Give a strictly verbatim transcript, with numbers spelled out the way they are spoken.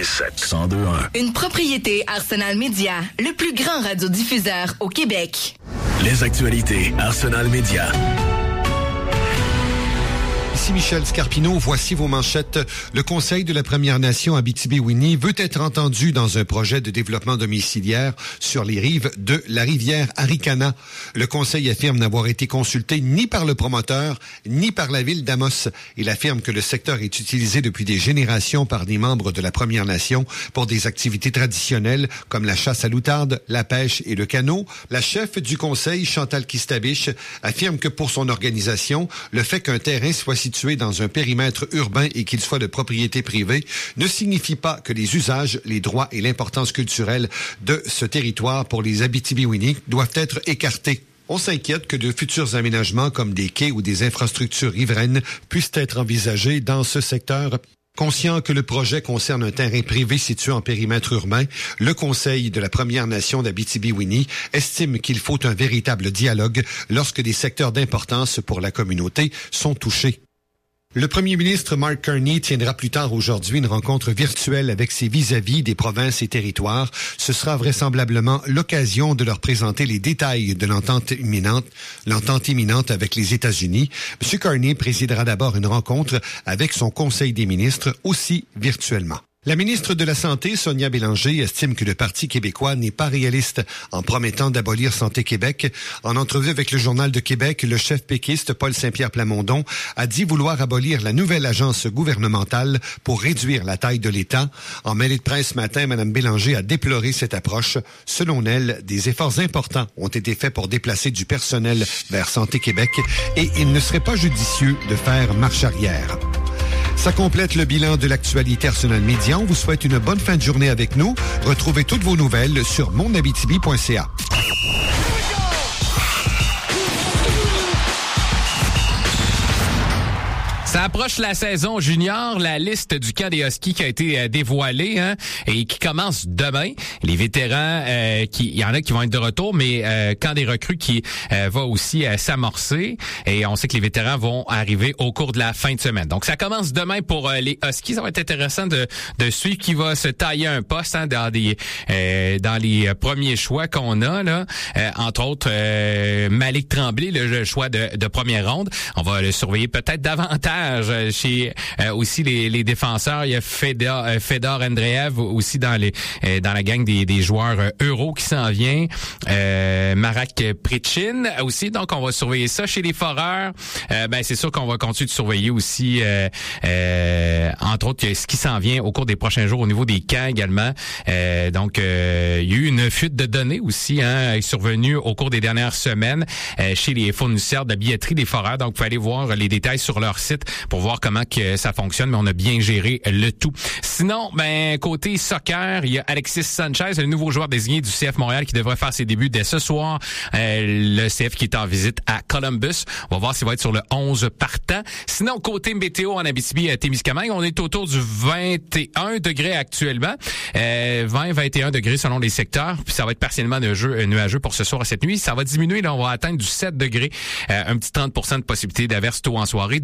quatre-vingt-sept cent deux un. Une propriété Arsenal Média, le plus grand radiodiffuseur au Québec. Les actualités Arsenal Média. Ici Michel Scarpino, voici vos manchettes. Le Conseil de la Première Nation Abitibi-Winnie veut être entendu dans un projet de développement domiciliaire sur les rives de la rivière Arikana. Le Conseil affirme n'avoir été consulté ni par le promoteur, ni par la ville d'Amos. Il affirme que le secteur est utilisé depuis des générations par des membres de la Première Nation pour des activités traditionnelles comme la chasse à l'outarde, la pêche et le canot. La chef du Conseil, Chantal Kistabiche, affirme que pour son organisation, le fait qu'un terrain soit situé dans un périmètre urbain et qu'il soit de propriété privée ne signifie pas que les usages, les droits et l'importance culturelle de ce territoire pour les Abitibi-Winnie doivent être écartés. On s'inquiète que de futurs aménagements comme des quais ou des infrastructures riveraines puissent être envisagés dans ce secteur. Conscient que le projet concerne un terrain privé situé en périmètre urbain, le Conseil de la Première Nation d'Abitibi-Winnie estime qu'il faut un véritable dialogue lorsque des secteurs d'importance pour la communauté sont touchés. Le premier ministre Mark Carney tiendra plus tard aujourd'hui une rencontre virtuelle avec ses vis-à-vis des provinces et territoires. Ce sera vraisemblablement l'occasion de leur présenter les détails de l'entente imminente, l'entente imminente avec les États-Unis. M. Carney présidera d'abord une rencontre avec son Conseil des ministres, aussi virtuellement. La ministre de la Santé, Sonia Bélanger, estime que le Parti québécois n'est pas réaliste en promettant d'abolir Santé Québec. En entrevue avec le Journal de Québec, le chef péquiste Paul Saint-Pierre Plamondon a dit vouloir abolir la nouvelle agence gouvernementale pour réduire la taille de l'État. En mêlée de presse ce matin, Mme Bélanger a déploré cette approche. Selon elle, des efforts importants ont été faits pour déplacer du personnel vers Santé Québec et il ne serait pas judicieux de faire marche arrière. Ça complète le bilan de l'actualité Arsenal Média. On vous souhaite une bonne fin de journée avec nous. Retrouvez toutes vos nouvelles sur mon abitibi point c a. Ça approche la saison junior, la liste du camp des Huskies qui a été euh, dévoilée hein, et qui commence demain. Les vétérans, euh, qui, il y en a qui vont être de retour, mais euh, camp des recrues qui euh, va aussi euh, s'amorcer. Et on sait que les vétérans vont arriver au cours de la fin de semaine. Donc ça commence demain pour euh, les Huskies. Ça va être intéressant de, de suivre qui va se tailler un poste hein, dans des euh, dans les premiers choix qu'on a là. Euh, entre autres, euh, Malik Tremblay, le choix de, de première ronde. On va le surveiller peut-être davantage chez euh, aussi les, les défenseurs. Il y a Fedor, euh, Fedor Andreev aussi dans les euh, dans la gang des, des joueurs euh, euro qui s'en vient. Euh, Marak Pritchin aussi. Donc on va surveiller ça. Chez les foreurs, euh, ben c'est sûr qu'on va continuer de surveiller aussi euh, euh, entre autres ce qui s'en vient au cours des prochains jours au niveau des camps également. Euh, donc euh, il y a eu une fuite de données aussi hein, survenue au cours des dernières semaines euh, chez les fournisseurs de billetterie des foreurs. Donc vous pouvez aller voir les détails sur leur site pour voir comment que ça fonctionne, mais on a bien géré le tout. Sinon, ben côté soccer, il y a Alexis Sanchez, le nouveau joueur désigné du C F Montréal qui devrait faire ses débuts dès ce soir. Euh, le C F qui est en visite à Columbus. On va voir s'il va être sur le onze partant. Sinon, côté météo en Abitibi-Témiscamingue, on est autour du vingt et un degrés actuellement. Euh, vingt à vingt et un degrés selon les secteurs. Puis ça va être partiellement nuageux, nuageux pour ce soir et cette nuit. Ça va diminuer. Là, on va atteindre du sept degrés. Euh, un petit trente pour cent de possibilité d'averse tôt en soirée.